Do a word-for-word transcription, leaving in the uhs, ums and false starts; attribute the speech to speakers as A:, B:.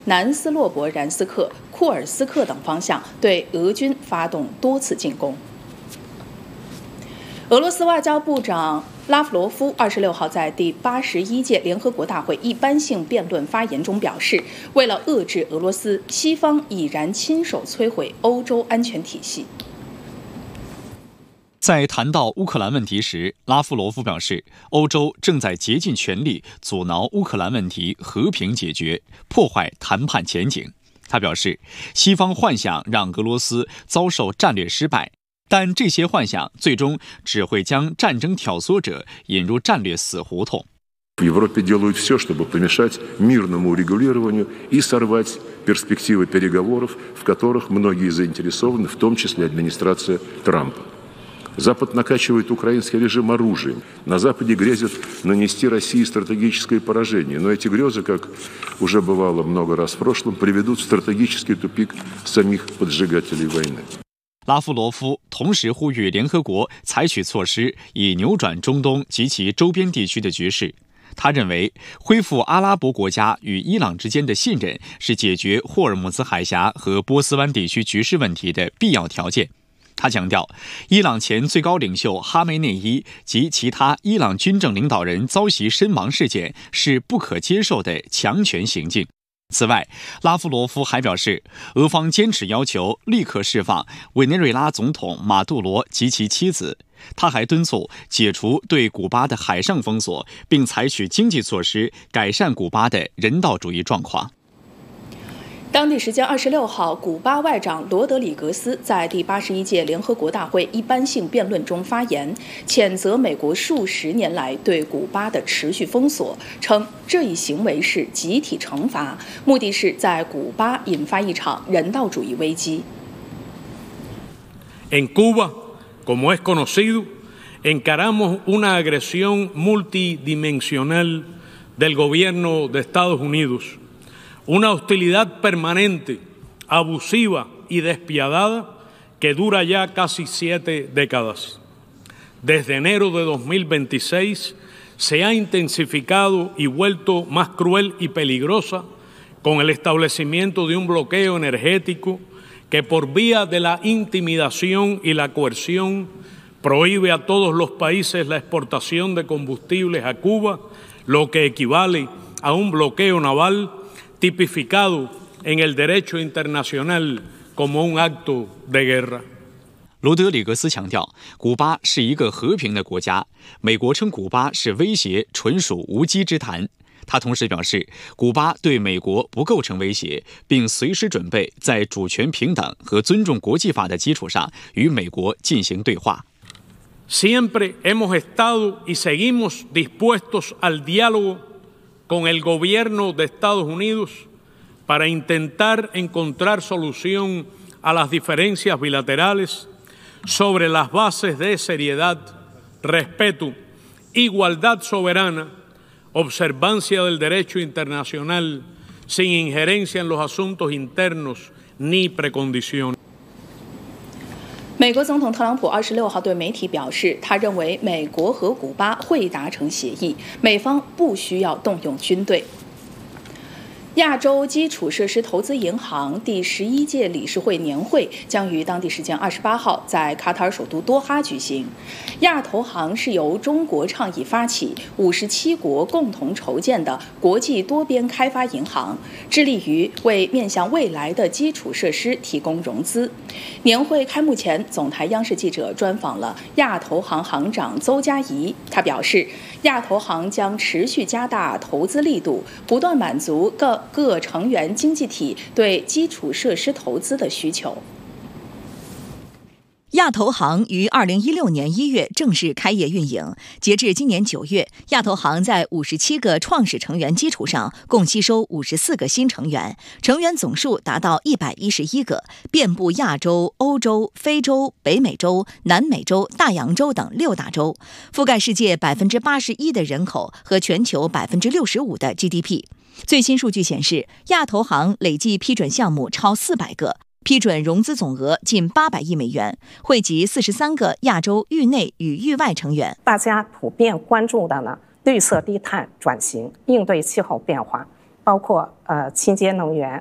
A: 南斯洛伯然斯克、库尔斯克等方向对俄军发动多次进攻。俄罗斯外交部长拉夫罗夫二十六号在第八十一届联合国大会一般性辩论发言中表示，为了遏制俄罗斯，西方已然亲手摧毁欧洲安全体系。
B: 在谈到乌克兰问题时，拉夫罗夫表示，欧洲正在竭尽全力阻挠乌克兰问题和平解决，破坏谈判前景。他表示，西方幻想让俄罗斯遭受战略失败，但这些幻想最终只会将战争挑唆者引入战略死胡同。
C: В Европе делают все, чтобы помешать мирному урегулированию и сорвать перспективы переговоров, в которых многие заинтересованы, в том числе администрация Трампа. Запад накачивает украинский режим оружием. На Западе грезят нанести России стратегическое поражение. Но эти грезы, как уже бывало много раз в прошлом, приведут в стратегический тупик самих поджигателей войны.
B: 拉夫罗夫同时呼吁联合国采取措施，以扭转中东及其周边地区的局势。他认为，恢复阿拉伯国家与伊朗之间的信任是解决霍尔木兹海峡和波斯湾地区局势问题的必要条件。他强调，伊朗前最高领袖哈梅内伊及其他伊朗军政领导人遭袭身亡事件是不可接受的强权行径。此外，拉夫罗夫还表示，俄方坚持要求立刻释放委内瑞拉总统马杜罗及其妻子。他还敦促解除对古巴的海上封锁，并采取经济措施改善古巴的人道主义状况。
A: 当地时间二十六号，古巴外长罗德里格斯在第八十一届联合国大会一般性辩论中发言，谴责美国数十年来对古巴的持续封锁，称这一行为是集体惩罚，目的是在古巴引发一场人道主义危机。
D: En Cuba, como es conocido, encaramos una agresión multidimensional del gobierno de Estados Unidos.Una hostilidad permanente, abusiva y despiadada que dura ya casi siete décadas. Desde enero de dos mil veintiséis se ha intensificado y vuelto más cruel y peligrosa con el establecimiento de un bloqueo energético que por vía de la intimidación y la coerción prohíbe a todos los países la exportación de combustibles a Cuba, lo que equivale a un bloqueo naval.tipificado en el derecho internacional como un acto de guerra.
B: 罗德里格斯强调，古巴是一个和平的国家，美国称古巴是威胁，纯属无稽之谈。他同时表示，古巴对美国不构成威胁，并随时准备在主权平等和尊重国际法的基础上与美国进行对话。
D: Siempre hemos estado y seguimos dispuestos al diálogo.con el gobierno de Estados Unidos para intentar encontrar solución a las diferencias bilaterales sobre las bases de seriedad, respeto, igualdad soberana, observancia del derecho internacional, sin injerencia en los asuntos internos ni precondiciones.
A: 美国总统特朗普二十六号对媒体表示，他认为美国和古巴会达成协议，美方不需要动用军队。亚洲基础设施投资银行第十一届理事会年会将于当地时间二十八号在卡塔尔首都多哈举行。亚投行是由中国倡议发起，五十七国共同筹建的国际多边开发银行，致力于为面向未来的基础设施提供融资。年会开幕前，总台央视记者专访了亚投行行长邹佳怡，他表示，亚投行将持续加大投资力度，不断满足各各成员经济体对基础设施投资的需求。
E: 亚投行于二零一六年一月正式开业运营，截至今年九月，亚投行在五十七个创始成员基础上，共吸收五十四个新成员，成员总数达到一百一十一个，遍布亚洲、欧洲、非洲、北美洲、南美洲、大洋洲等六大洲，覆盖世界百分之八十一的人口和全球百分之六十五的 G D P。最新数据显示，亚投行累计批准项目超四百个。批准融资总额近八百亿美元，惠及四十三个亚洲域内与域外成员。
F: 大家普遍关注的呢，绿色低碳转型、应对气候变化、 包括呃清洁能源、